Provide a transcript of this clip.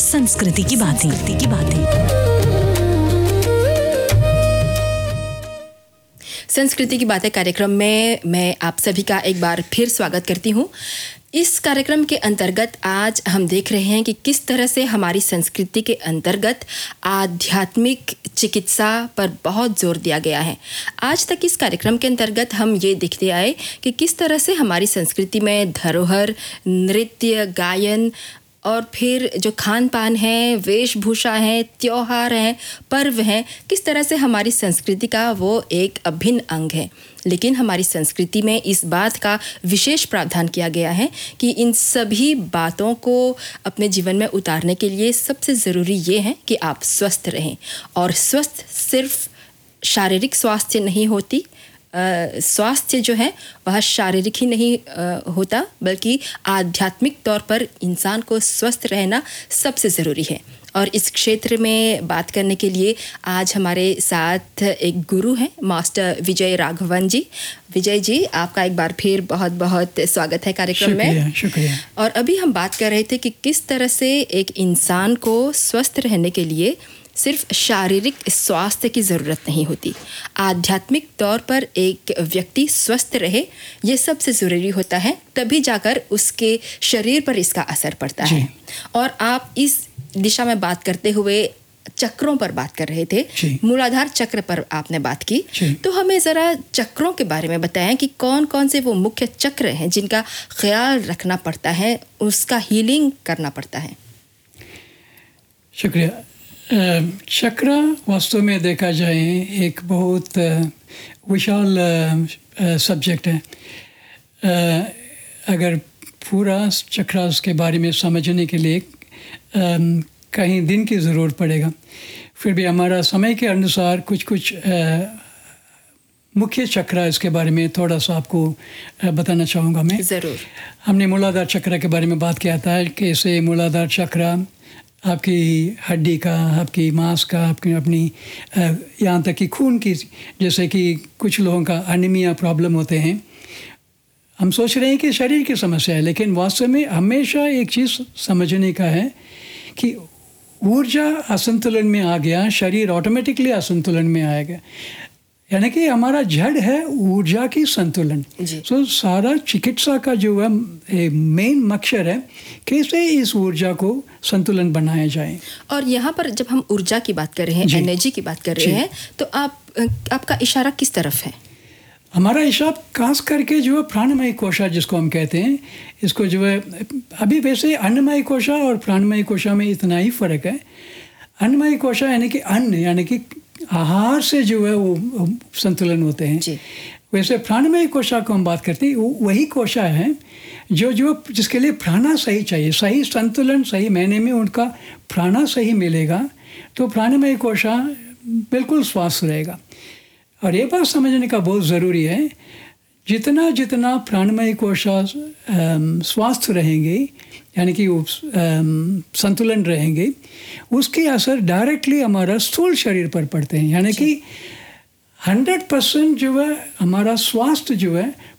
संस्कृति की बातें। संस्कृति की बातें कार्यक्रम में मैं आप सभी का एक बार फिर स्वागत करती हूँ। इस कार्यक्रम के अंतर्गत आज हम देख रहे हैं कि किस तरह से हमारी संस्कृति के अंतर्गत आध्यात्मिक चिकित्सा पर बहुत जोर दिया गया है। आज तक इस कार्यक्रम के अंतर्गत हम ये देखते आए कि किस तरह से हमारी संस्कृति में धरोहर, नृत्य, गायन और फिर जो खान पान है, वेशभूषा है, त्योहार हैं, पर्व हैं, किस तरह से हमारी संस्कृति का वो एक अभिन्न अंग है। लेकिन हमारी संस्कृति में इस बात का विशेष प्रावधान किया गया है कि इन सभी बातों को अपने जीवन में उतारने के लिए सबसे ज़रूरी ये है कि आप स्वस्थ रहें। और स्वस्थ सिर्फ शारीरिक स्वास्थ्य नहीं होती, स्वास्थ्य जो है वह शारीरिक ही नहीं होता, बल्कि आध्यात्मिक तौर पर इंसान को स्वस्थ रहना सबसे ज़रूरी है। और इस क्षेत्र में बात करने के लिए आज हमारे साथ एक गुरु हैं, मास्टर विजय राघवन जी। विजय जी, आपका एक बार फिर बहुत बहुत स्वागत है कार्यक्रम में। शुक्रिया। और अभी हम बात कर रहे थे कि किस तरह से एक इंसान को स्वस्थ रहने के लिए सिर्फ शारीरिक स्वास्थ्य की ज़रूरत नहीं होती, आध्यात्मिक तौर पर एक व्यक्ति स्वस्थ रहे ये सबसे ज़रूरी होता है, तभी जाकर उसके शरीर पर इसका असर पड़ता है। और आप इस दिशा में बात करते हुए चक्रों पर बात कर रहे थे, मूलाधार चक्र पर आपने बात की। तो हमें ज़रा चक्रों के बारे में बताएं कि कौन कौन से वो मुख्य चक्र हैं जिनका ख्याल रखना पड़ता है, उसका हीलिंग करना पड़ता है। शुक्रिया। चक्र वास्तव में देखा जाए एक बहुत विशाल सब्जेक्ट है। अगर पूरा चक्रास के बारे में समझने के लिए कहीं दिन की ज़रूरत पड़ेगा। फिर भी हमारा समय के अनुसार कुछ मुख्य चक्र इसके बारे में थोड़ा सा आपको बताना चाहूँगा मैं। ज़रूर। हमने मूलाधार चक्र के बारे में बात किया था, कैसे मूलाधार चक्र आपकी हड्डी का, आपकी मांस का, अपनी यहाँ तक कि खून की, जैसे कि कुछ लोगों का एनीमिया प्रॉब्लम होते हैं। हम सोच रहे हैं कि शरीर की समस्या है, लेकिन वास्तव में हमेशा एक चीज़ समझने का है कि ऊर्जा असंतुलन में आ गया, शरीर ऑटोमेटिकली असंतुलन में आएगा। यानी कि हमारा जड़ है ऊर्जा की संतुलन। तो सारा चिकित्सा का जो है मेन मकसद है कैसे इस ऊर्जा को संतुलन बनाया जाए। और यहाँ पर जब हम ऊर्जा की बात कर रहे हैं, एनर्जी की बात कर रहे हैं, तो आपका इशारा किस तरफ है? हमारा इशारा खास करके जो है प्राणमय कोशा जिसको हम कहते हैं, इसको जो है अभी वैसे अन्नमय कोशा और प्राणमय कोशा में इतना ही फ़र्क है। अन्नमय कोशा यानी कि अन्न, यानी कि आहार से जो है वो संतुलन होते हैं। वैसे प्राणमय कोशा को हम बात करते हैं, वही कोशा है जो जिसके लिए प्राणा सही चाहिए, सही संतुलन, सही महीने में उनका प्राणा सही मिलेगा तो प्राणमय कोशा बिल्कुल स्वस्थ रहेगा। और ये बात समझने का बहुत ज़रूरी है, जितना जितना प्राणमय कोशा स्वस्थ रहेंगे, यानी कि वो संतुलन रहेंगे, उसके असर डायरेक्टली हमारा स्थूल शरीर पर पड़ते हैं। यानी कि 100% जो है हमारा स्वास्थ्य जो है